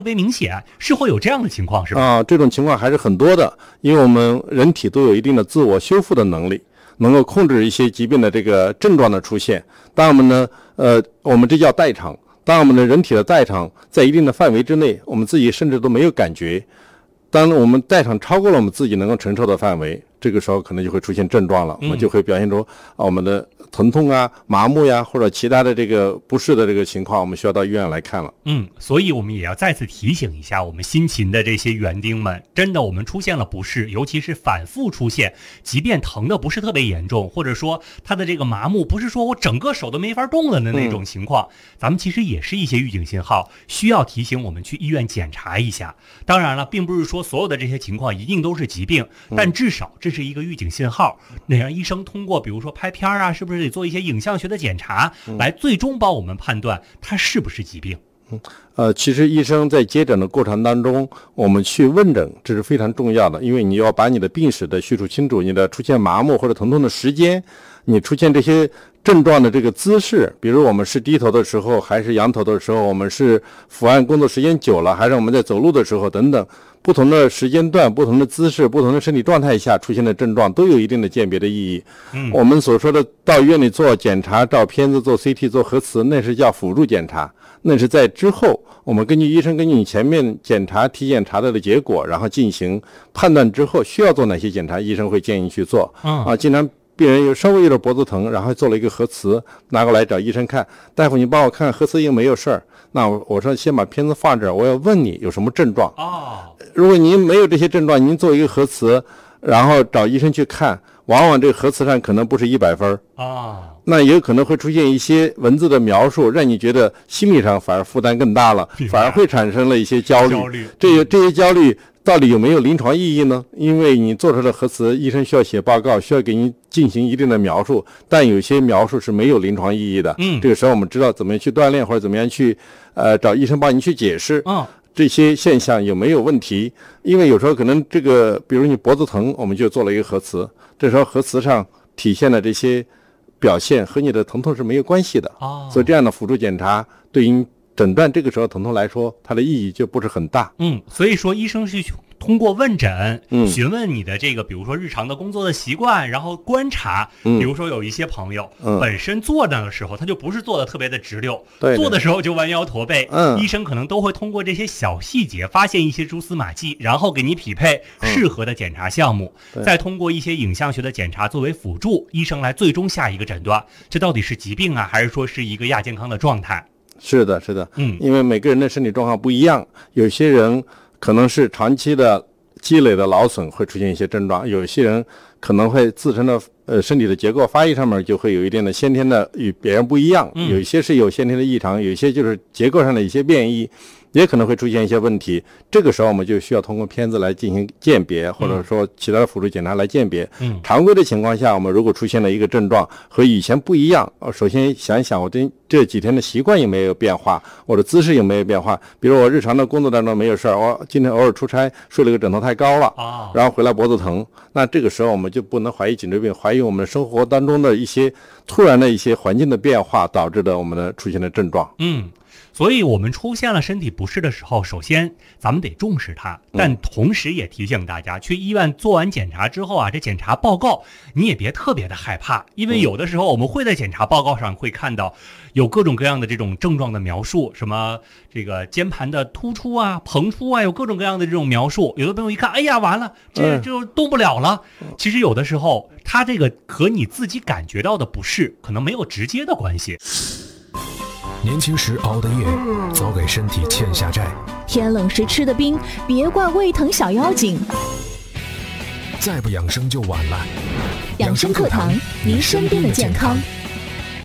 别明显，是会有这样的情况是吧？ 这种情况还是很多的，因为我们人体都有一定的自我修复的能力，能够控制一些疾病的这个症状的出现。当我们呢，我们这叫代偿。当我们的人体的代偿在一定的范围之内，我们自己甚至都没有感觉。当我们代偿超过了我们自己能够承受的范围，这个时候可能就会出现症状了，我们就会表现出我们的疼痛啊、麻木呀，或者其他的这个不适的这个情况，我们需要到医院来看了。 所以我们也要再次提醒一下我们辛勤的这些园丁们，真的我们出现了不适，尤其是反复出现，即便疼的不是特别严重，或者说他的这个麻木不是说我整个手都没法动了的那种情况，咱们其实也是一些预警信号，需要提醒我们去医院检查一下。当然了，并不是说所有的这些情况一定都是疾病，但至少这是一个预警信号，那让医生通过比如说拍片啊，是不是得做一些影像学的检查，来最终帮我们判断它是不是疾病。 其实医生在接诊的过程当中，我们去问诊，这是非常重要的，因为你要把你的病史的叙述清楚，你的出现麻木或者疼痛的时间，你出现这些症状的这个姿势，比如我们是低头的时候，还是仰头的时候，我们是伏案工作时间久了，还是我们在走路的时候等等，不同的时间段、不同的姿势、不同的身体状态下出现的症状都有一定的鉴别的意义。我们所说的到医院里做检查、照片子、做 CT、做核磁，那是叫辅助检查，那是在之后我们根据医生根据你前面检查体检查到的结果，然后进行判断之后需要做哪些检查，医生会建议去做。经常病人稍微有点脖子疼，然后做了一个核磁，拿过来找医生看，大夫你帮我看看核磁应没有事儿。那我说先把片子放这儿，我要问你有什么症状。如果您没有这些症状，您做一个核磁，然后找医生去看，往往这个核磁上可能不是100分那也有可能会出现一些文字的描述，让你觉得心理上反而负担更大了，反而会产生了一些焦虑。这些焦虑到底有没有临床意义呢？因为你做出的核磁，医生需要写报告，需要给你进行一定的描述，但有些描述是没有临床意义的。这个时候我们知道怎么样去锻炼，或者怎么样去找医生帮你去解释。这些现象有没有问题？因为有时候可能这个，比如你脖子疼，我们就做了一个核磁，这时候核磁上体现的这些表现和你的疼痛是没有关系的。所以这样的辅助检查对于诊断这个时候疼痛来说，它的意义就不是很大。 所以说医生是通过问诊询问你的这个比如说日常的工作的习惯，然后观察，比如说有一些朋友本身坐那的时候他就不是坐的特别的直溜，坐的时候就弯腰驼背，医生可能都会通过这些小细节发现一些蛛丝马迹，然后给你匹配适合的检查项目，再通过一些影像学的检查作为辅助，医生来最终下一个诊断，这到底是疾病啊，还是说是一个亚健康的状态。 是的，因为每个人的身体状况不一样，有些人可能是长期的积累的劳损会出现一些症状，有些人可能会自身的身体的结构发育上面就会有一定的先天的与别人不一样，有一些是有先天的异常，有一些就是结构上的一些变异，也可能会出现一些问题。这个时候我们就需要通过片子来进行鉴别，或者说其他的辅助检查来鉴别。常规的情况下，我们如果出现了一个症状和以前不一样，首先想一想我这几天的习惯有没有变化，我的姿势有没有变化。比如我日常的工作当中没有事儿，我今天偶尔出差睡了个枕头太高了，然后回来脖子疼，那这个时候我们就不能怀疑颈椎病，怀疑我们生活当中的一些突然的一些环境的变化导致的我们的出现的症状。 所以我们出现了身体不适的时候，首先咱们得重视它，但同时也提醒大家，去医院做完检查之后啊，这检查报告你也别特别的害怕，因为有的时候我们会在检查报告上会看到有各种各样的这种症状的描述，什么这个肩盘的突出啊、膨出啊，有各种各样的这种描述。有的朋友一看，哎呀完了，这就动不了了。其实有的时候它这个和你自己感觉到的不适可能没有直接的关系。 年轻时熬的夜，早给身体欠下债。 天冷时吃的冰，别怪胃疼小妖精。 再不养生就晚了。 养生课堂，您身边的健康。